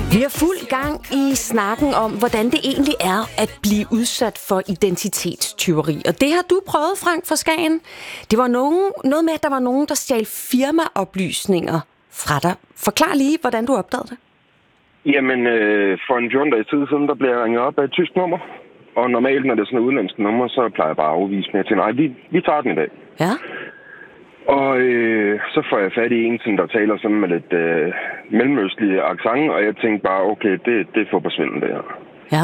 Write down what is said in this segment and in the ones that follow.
Vi er fuld gang i snakken om, hvordan det egentlig er at blive udsat for identitetstyveri. Og det har du prøvet, Frank fra Skagen. Det var noget med, at der var nogen, der stjal firmaoplysninger fra dig. Forklar lige, hvordan du opdagede det. Jamen, for en 14 dage tid siden, der blev jeg ringet op af et tysk nummer. Og normalt, når det er sådan et udenlandsk nummer, så plejer jeg bare at afvise mig til, nej, vi tager den i dag. Ja. Og så får jeg fat i en, som der taler sådan med lidt mellemøstlige accent, og jeg tænkte bare, okay, det er fodboldsvindel, det her. Ja.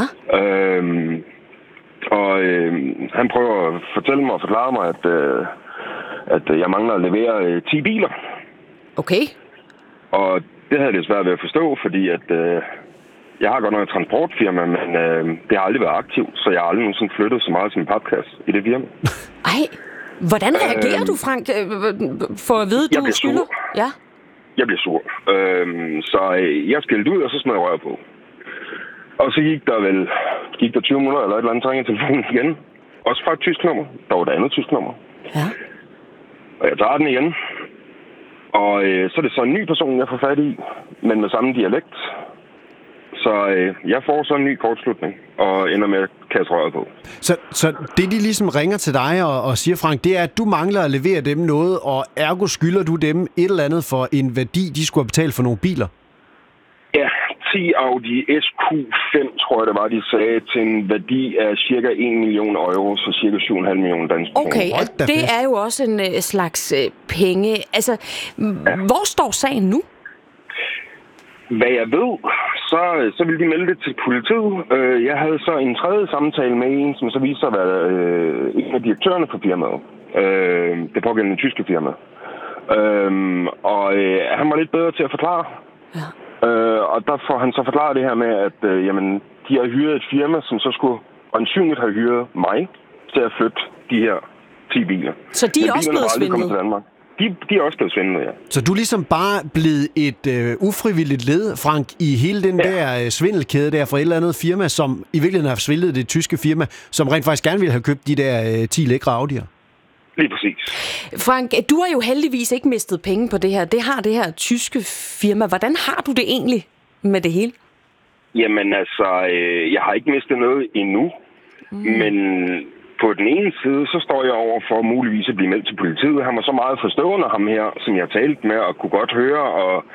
Han prøver at fortælle mig og forklare mig, at jeg mangler at levere 10 biler. Okay. Og det havde jeg svært ved at forstå, fordi at jeg har godt nok et transportfirma, men det har aldrig været aktivt, så jeg har aldrig nogensinde flyttet så meget som en papkasse i det firma. Ej, hvordan reagerer du, Frank, for at vide, du skylder? Ja. Jeg bliver sur. Så jeg skældte ud, og så smed jeg rør på. Og så gik der 20 minutter eller et eller andet, så ringede telefonen igen. Også fra et tysk nummer. Der var et andet tysk nummer. Ja. Og jeg tager den igen. Og så er det så en ny person, jeg får fat i, men med samme dialekt. Så jeg får så en ny kortslutning, og ender med at kaste røret på. Så det, de ligesom ringer til dig og siger, Frank, det er, at du mangler at levere dem noget, og ergo skylder du dem et eller andet for en værdi, de skulle have betalt for nogle biler? Ja, 10 Audi SQ5, tror jeg det var, de sagde, til en værdi af cirka 1 million euro, så cirka 7,5 millioner danske kroner. Okay, det er jo også en slags penge. Altså, hvor står sagen nu? Hvad jeg ved, så ville de melde det til politiet. Jeg havde så en tredje samtale med en, som så viste sig at være en af direktørerne for firmaet. Det pågældende tyske firma. Han var lidt bedre til at forklare. Ja. Og der får han så forklaret det her med, at de har hyret et firma, som så skulle øjensynligt have hyret mig til at flytte de her 10 biler. Så de er også blevet svindlet? De er også blevet svindlet, ja. Så du er ligesom bare blevet et ufrivilligt led, Frank, i hele den der svindelkæde der fra et eller andet firma, som i virkeligheden har svindlet det tyske firma, som rent faktisk gerne ville have købt de der 10 lækre Audi'er. Lige præcis. Frank, du har jo heldigvis ikke mistet penge på det her. Det har det her tyske firma. Hvordan har du det egentlig med det hele? Jamen altså, jeg har ikke mistet noget endnu, men på den ene side, så står jeg over for muligvis at blive meldt til politiet. Han var så meget forstående, ham her, som jeg talte med, og kunne godt høre, og